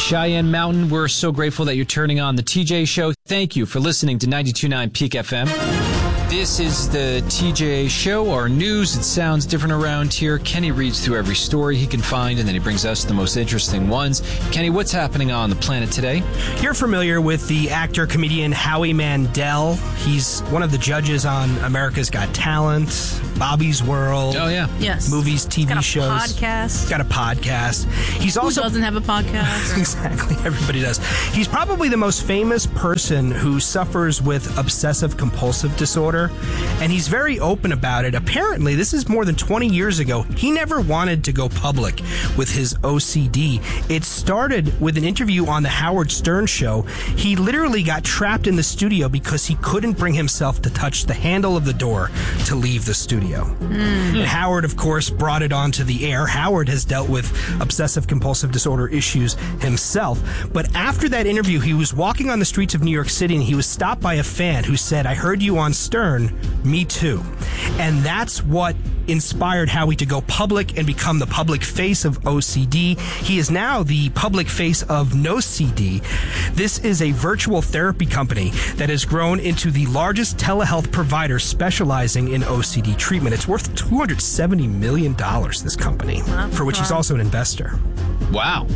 Cheyenne Mountain. We're so grateful that you're turning on the TJ Show. Thank you for listening to 92.9 Peak FM. This is the TJ Show, our news. It sounds different around here. Kenny reads through every story he can find, and then he brings us the most interesting ones. Kenny, what's happening on the planet today? You're familiar with the actor-comedian Howie Mandel. He's one of the judges on America's Got Talent, Bobby's World. Oh, yeah. Yes. Movies, TV shows. He's got a podcast. He's also... Who doesn't have a podcast? Exactly. Everybody does. He's probably the most famous person who suffers with obsessive-compulsive disorder. And he's very open about it. Apparently, this is more than 20 years ago. He never wanted to go public with his OCD. It started with an interview on the Howard Stern show. He literally got trapped in the studio because he couldn't bring himself to touch the handle of the door to leave the studio. And Howard, of course, brought it onto the air. Howard has dealt with obsessive-compulsive disorder issues himself. But after that interview, he was walking on the streets of New York City and he was stopped by a fan who said, "I heard you on Stern. Me too." And that's what inspired Howie to go public and become the public face of OCD. He is now the public face of NoCD. This is a virtual therapy company that has grown into the largest telehealth provider specializing in OCD treatment. It's worth $270 million, this company, for which he's also an investor. Wow.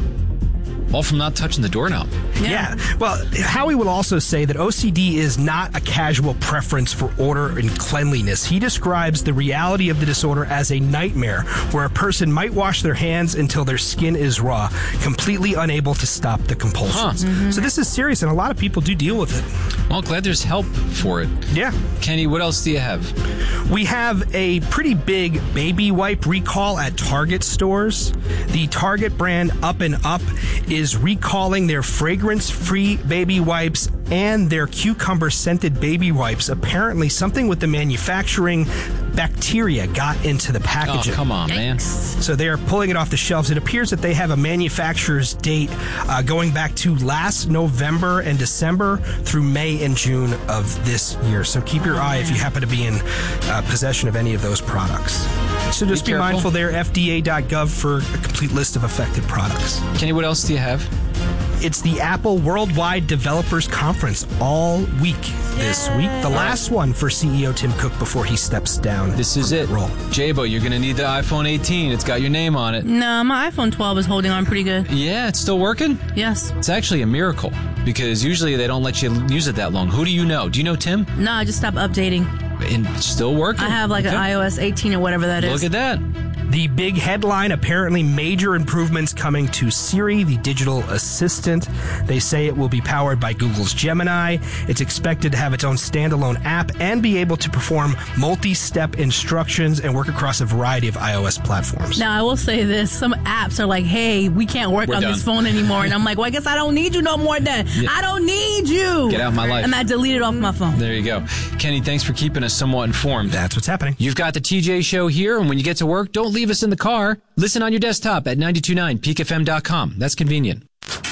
All from not touching the doorknob. Yeah. Well, Howie will also say that OCD is not a casual preference for order and cleanliness. He describes the reality of the disorder as a nightmare where a person might wash their hands until their skin is raw, completely unable to stop the compulsions. So this is serious, and a lot of people do deal with it. Well, glad there's help for it. Yeah. Kenny, what else do you have? We have a pretty big baby wipe recall at Target stores. The Target brand Up and Up is recalling their fragrance-free baby wipes and their cucumber-scented baby wipes. Apparently, something with the manufacturing bacteria got into the packaging. Oh, come on, man. So they are pulling it off the shelves. It appears that they have a manufacturer's date going back to last November and December through May and June of this year. So keep your eye if you happen to be in possession of any of those products. So just be mindful there, FDA.gov for a complete list of affected products. Kenny, what else do you have? It's the Apple Worldwide Developers Conference all week this week. The last one for CEO Tim Cook before he steps down. This is it. Jabo, you're going to need the iPhone 18. It's got your name on it. No, my iPhone 12 is holding on pretty good. Yeah, it's still working? Yes. It's actually a miracle because usually they don't let you use it that long. Who do you know? Do you know Tim? No, I just stopped updating. And it's still working? I have like an iOS 18 or whatever that is. Look at that. The big headline, apparently major improvements coming to Siri, the digital assistant. They say it will be powered by Google's Gemini. It's expected to have its own standalone app and be able to perform multi-step instructions and work across a variety of iOS platforms. Now, I will say this. Some apps are like, hey, we can't work on this phone anymore. And I'm like, well, I guess I don't need you no more then. Yeah. I don't need you. Get out of my life. And I deleted off my phone. There you go. Kenny, thanks for keeping us somewhat informed. That's what's happening. You've got the TJ Show here, and when you get to work, don't leave us in the car. Listen on your desktop at 929peakfm.com. That's convenient.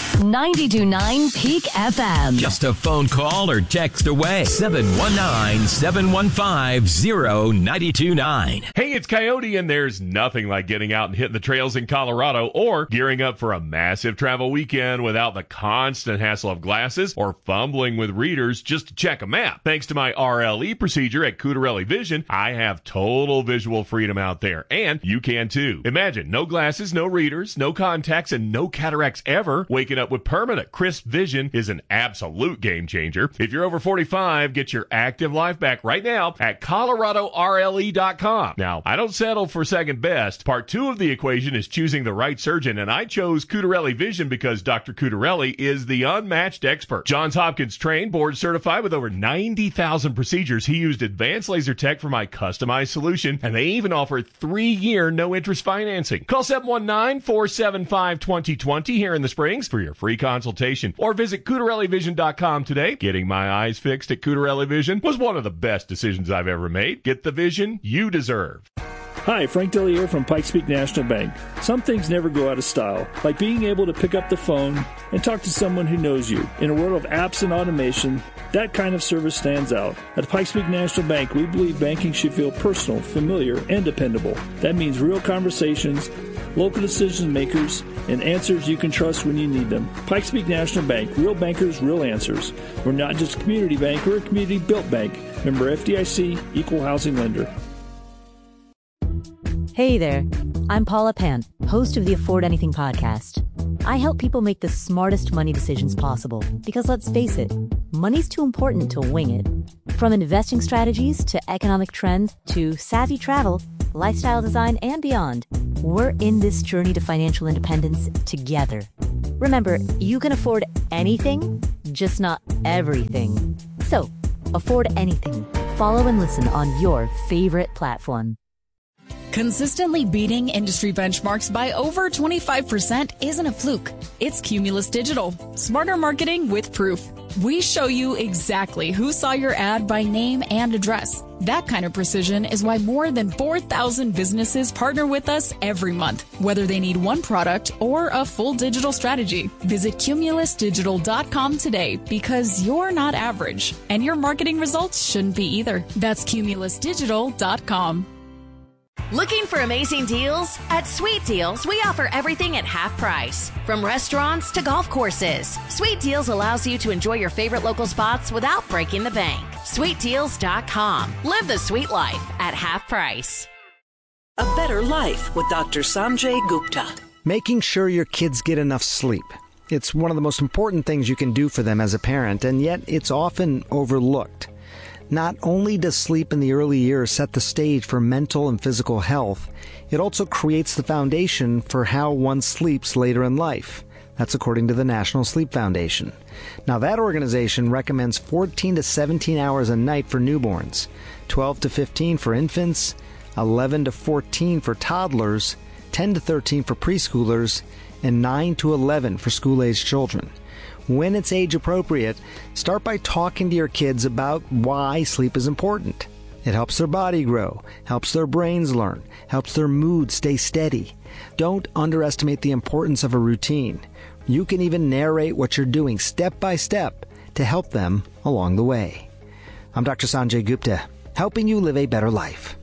92.9 Peak FM. Just a phone call or text away. 719-715-0929. Hey, it's Coyote, and there's nothing like getting out and hitting the trails in Colorado or gearing up for a massive travel weekend without the constant hassle of glasses or fumbling with readers just to check a map. Thanks to my RLE procedure at Cutarelli Vision, I have total visual freedom out there, and you can too. Imagine no glasses, no readers, no contacts, and no cataracts ever. Waking up with permanent crisp vision is an absolute game changer. If you're over 45, get your active life back right now at ColoradoRLE.com. Now, I don't settle for second best. Part 2 of the equation is choosing the right surgeon, and I chose Cutarelli Vision because Dr. Cutarelli is the unmatched expert. Johns Hopkins trained, board certified with over 90,000 procedures. He used advanced laser tech for my customized solution, and they even offer 3-year no-interest financing. Call 719-475-2020 here in the Springs for your free consultation, or visit CutarelliVision.com today. Getting my eyes fixed at Cutarelli Vision was one of the best decisions I've ever made. Get the vision you deserve. Hi, Frank Dellier from Pikes Peak National Bank. Some things never go out of style, like being able to pick up the phone and talk to someone who knows you. In a world of apps and automation, that kind of service stands out. At Pikes Peak National Bank, we believe banking should feel personal, familiar, and dependable. That means real conversations local decision makers, and answers you can trust when you need them. Pikes Peak National Bank, real bankers, real answers. We're not just a community bank, we're a community-built bank. Member FDIC, equal housing lender. Hey there, I'm Paula Pant, host of the Afford Anything podcast. I help people make the smartest money decisions possible because, let's face it, money's too important to wing it. From investing strategies to economic trends to savvy travel, lifestyle design, and beyond, we're in this journey to financial independence together. Remember, you can afford anything, just not everything. So, afford anything. Follow and listen on your favorite platform. Consistently beating industry benchmarks by over 25% isn't a fluke. It's Cumulus Digital. Smarter marketing with proof. We show you exactly who saw your ad by name and address. That kind of precision is why more than 4,000 businesses partner with us every month, whether they need one product or a full digital strategy. Visit cumulusdigital.com today because you're not average, and your marketing results shouldn't be either. That's cumulusdigital.com. Looking for amazing deals? At Sweet Deals, we offer everything at half price. From restaurants to golf courses, Sweet Deals allows you to enjoy your favorite local spots without breaking the bank. SweetDeals.com. Live the sweet life at half price. A better life with Dr. Sanjay Gupta. Making sure your kids get enough sleep. It's one of the most important things you can do for them as a parent, and yet it's often overlooked. Not only does sleep in the early years set the stage for mental and physical health, it also creates the foundation for how one sleeps later in life. That's according to the National Sleep Foundation. Now, that organization recommends 14 to 17 hours a night for newborns, 12 to 15 for infants, 11 to 14 for toddlers, 10 to 13 for preschoolers, and 9 to 11 for school-aged children. When it's age appropriate, start by talking to your kids about why sleep is important. It helps their body grow, helps their brains learn, helps their mood stay steady. Don't underestimate the importance of a routine. You can even narrate what you're doing step by step to help them along the way. I'm Dr. Sanjay Gupta, helping you live a better life.